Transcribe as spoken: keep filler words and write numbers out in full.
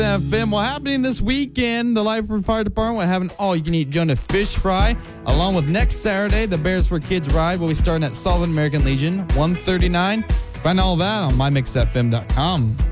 F M. Well, happening this weekend, the Lyford Fire Department will have an all-you-can-eat Jonah fish fry, along with next Saturday, the Bears for Kids ride will be starting at Sullivan American Legion, one thirty-nine. Find all that on my mix f m dot com.